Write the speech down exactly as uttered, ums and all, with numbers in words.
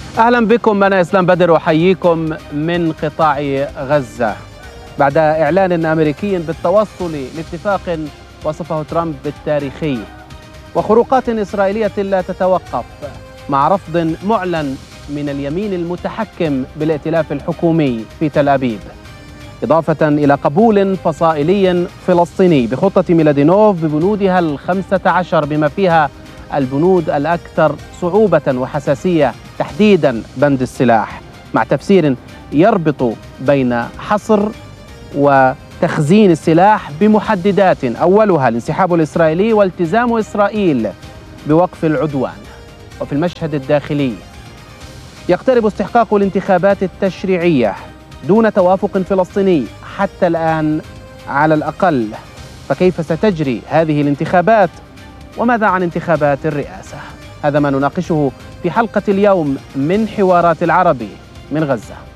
أهلا بكم، أنا إسلام بدر أحييكم من قطاع غزة. بعد إعلان أمريكي بالتوصل لاتفاق وصفه ترامب بالتاريخي وخروقات إسرائيلية لا تتوقف مع رفض معلن من اليمين المتحكم بالائتلاف الحكومي في تل أبيب، إضافة إلى قبول فصائلي فلسطيني بخطة ميلادينوف ببنودها الخمسة عشر بما فيها البنود الأكثر صعوبة وحساسية، تحديدا بند السلاح، مع تفسير يربط بين حصر وتخزين السلاح بمحددات أولها الانسحاب الإسرائيلي والتزام إسرائيل بوقف العدوان. وفي المشهد الداخلي يقترب استحقاق الانتخابات التشريعية دون توافق فلسطيني حتى الآن على الأقل، فكيف ستجري هذه الانتخابات؟ وماذا عن انتخابات الرئاسة؟ هذا ما نناقشه في حلقة اليوم من حوارات العربي من غزة.